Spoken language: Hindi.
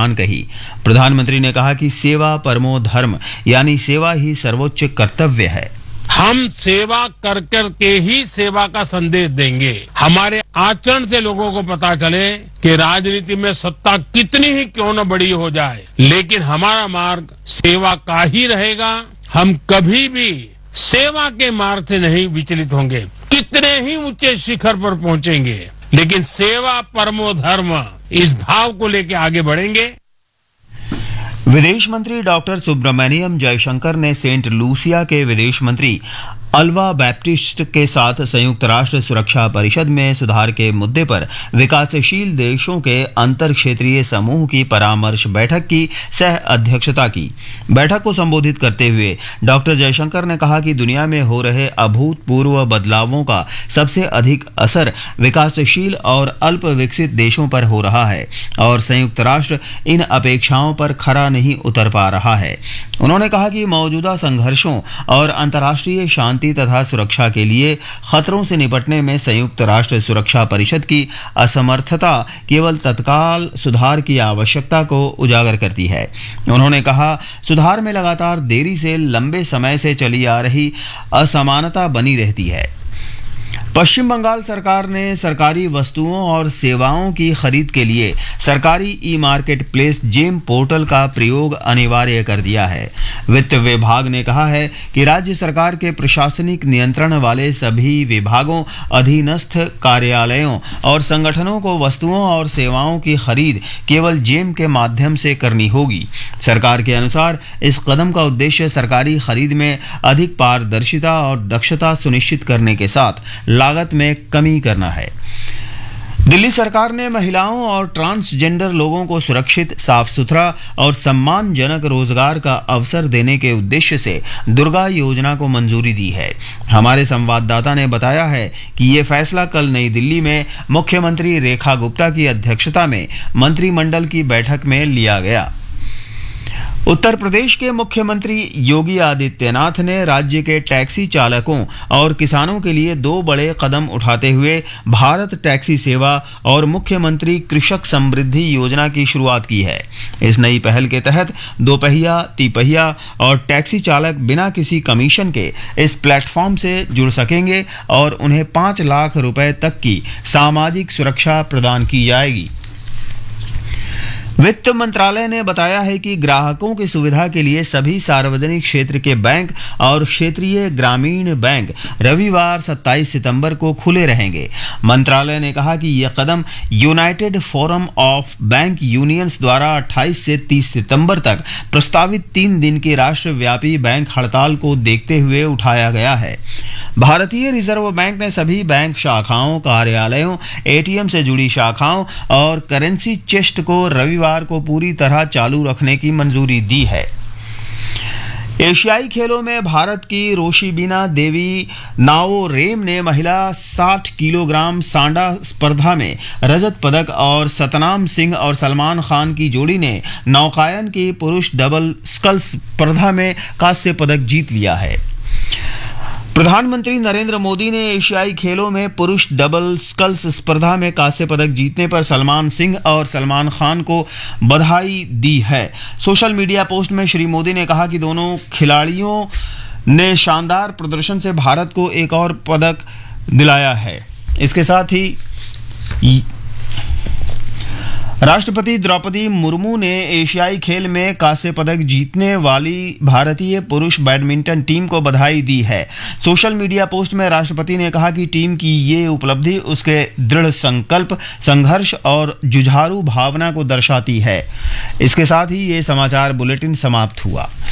कहान कही। प्रधानमंत्री ने कहा कि सेवा परमो धर्म, यानी सेवा ही सर्वोच्च कर्तव्य है। हम सेवा कर कर के ही सेवा का संदेश देंगे। हमारे आचरण से लोगों को पता चले कि राजनीति में सत्ता कितनी ही क्यों न बड़ी हो जाए, लेकिन हमारा मार्ग सेवा का ही रहेगा। हम कभी भी सेवा के मार्ग से नहीं विचलित होंगे। कितने ही ऊंचे शिखर पर पहुंचेंगे, लेकिन सेवा परमो धर्म, इस भाव को लेकर आगे बढ़ेंगे। विदेश मंत्री डॉक्टर सुब्रमण्यम जयशंकर ने सेंट लूसिया के विदेश मंत्री अल्वा बैप्टिस्ट के साथ संयुक्त राष्ट्र सुरक्षा परिषद में सुधार के मुद्दे पर विकासशील देशों के अंतर क्षेत्रीय समूह की परामर्श बैठक की सह अध्यक्षता की। बैठक को संबोधित करते हुए डॉक्टर जयशंकर ने कहा कि दुनिया में हो रहे अभूतपूर्व बदलावों का सबसे अधिक असर विकासशील और अल्प विकसित देशों पर हो रहा है और संयुक्त राष्ट्र इन अपेक्षाओं पर खरा नहीं उतर पा रहा है। उन्होंने कहा कि मौजूदा संघर्षों और अंतर्राष्ट्रीय शांति तथा सुरक्षा के लिए खतरों से निपटने में संयुक्त राष्ट्र सुरक्षा परिषद की असमर्थता केवल तत्काल सुधार की आवश्यकता को उजागर करती है। उन्होंने कहा, सुधार में लगातार देरी से लंबे समय से चली आ रही असमानता बनी रहती है। पश्चिम बंगाल सरकार ने सरकारी वस्तुओं और सेवाओं की खरीद के लिए सरकारी ई मार्केट प्लेस जेम पोर्टल का प्रयोग अनिवार्य कर दिया है। वित्त विभाग ने कहा है कि राज्य सरकार के प्रशासनिक नियंत्रण वाले सभी विभागों, अधीनस्थ कार्यालयों और संगठनों को वस्तुओं और सेवाओं की खरीद केवल जेम के माध्यम से करनी होगी। सरकार के अनुसार इस कदम का उद्देश्य सरकारी खरीद में अधिक पारदर्शिता और दक्षता सुनिश्चित करने के साथ लागत में कमी करना है। दिल्ली सरकार ने महिलाओं और ट्रांसजेंडर लोगों को सुरक्षित, साफ सुथरा और सम्मानजनक रोजगार का अवसर देने के उद्देश्य से दुर्गा योजना को मंजूरी दी है। हमारे संवाददाता ने बताया है कि ये फैसला कल नई दिल्ली में मुख्यमंत्री रेखा गुप्ता की अध्यक्षता में मंत्रिमंडल की बैठक में लिया गया। उत्तर प्रदेश के मुख्यमंत्री योगी आदित्यनाथ ने राज्य के टैक्सी चालकों और किसानों के लिए दो बड़े कदम उठाते हुए भारत टैक्सी सेवा और मुख्यमंत्री कृषक समृद्धि योजना की शुरुआत की है। इस नई पहल के तहत दोपहिया, तिपहिया और टैक्सी चालक बिना किसी कमीशन के इस प्लेटफॉर्म से जुड़ सकेंगे और उन्हें 5 लाख रुपए तक की सामाजिक सुरक्षा प्रदान की जाएगी। वित्त मंत्रालय ने बताया है कि ग्राहकों की सुविधा के लिए सभी सार्वजनिक क्षेत्र के बैंक और क्षेत्रीय ग्रामीण बैंक रविवार 27 सितंबर को खुले रहेंगे। मंत्रालय ने कहा कि यह कदम United forum of bank unions द्वारा 28 से 30 सितंबर तक प्रस्तावित 3 दिन की राष्ट्रव्यापी बैंक हड़ताल को देखते हुए उठाया गया है। भारतीय रिजर्व बैंक ने सभी बैंक शाखाओं, कार्यालयों, एटीएम से जुड़ी शाखाओं और करेंसी चेस्ट को रविवार को पूरी तरह चालू रखने की मंजूरी दी है। एशियाई खेलों में भारत की रोशिबिना देवी नाओरेम ने महिला 60 किलोग्राम सांडा स्पर्धा में रजत पदक और सतनाम सिंह और सलमान खान की जोड़ी ने नौकायन की पुरुष डबल स्कल्स स्पर्धा में कांस्य पदक जीत लिया है। प्रधानमंत्री नरेंद्र मोदी ने एशियाई खेलों में पुरुष डबल स्कल्स स्पर्धा में कांस्य पदक जीतने पर सलमान सिंह और सलमान खान को बधाई दी है। सोशल मीडिया पोस्ट में श्री मोदी ने कहा कि दोनों खिलाड़ियों ने शानदार प्रदर्शन से भारत को एक और पदक दिलाया है। इसके साथ ही राष्ट्रपति द्रौपदी मुर्मू ने एशियाई खेल में कांस्य पदक जीतने वाली भारतीय पुरुष बैडमिंटन टीम को बधाई दी है। सोशल मीडिया पोस्ट में राष्ट्रपति ने कहा कि टीम की ये उपलब्धि उसके दृढ़ संकल्प, संघर्ष और जुझारू भावना को दर्शाती है। इसके साथ ही ये समाचार बुलेटिन समाप्त हुआ।